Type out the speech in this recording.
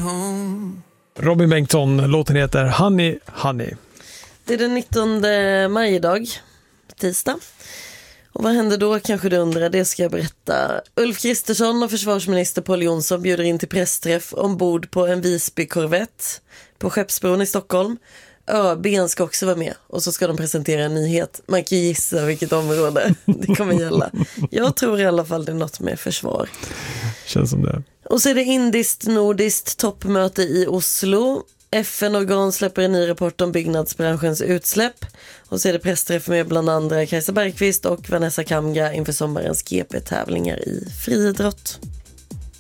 Robin Bengtsson, låten heter Honey Honey. Det är den 19 maj idag, tisdag. Och vad händer då, kanske du undrar, det ska jag berätta. Ulf Kristersson och försvarsminister Pål Jonsson bjuder in till pressträff ombord på en Visby-korvett på Skeppsbron i Stockholm. ÖB ska också vara med och så ska de presentera en nyhet. Man kan gissa vilket område det kommer gälla. Jag tror i alla fall det är något med försvar. Känns som det. Och så är det indiskt-nordiskt toppmöte i Oslo. FN-organ släpper en ny rapport om byggnadsbranschens utsläpp. Och så är det pressträff med bland andra Kajsa Bergqvist och Vanessa Kamga inför sommarens GP-tävlingar i friidrott.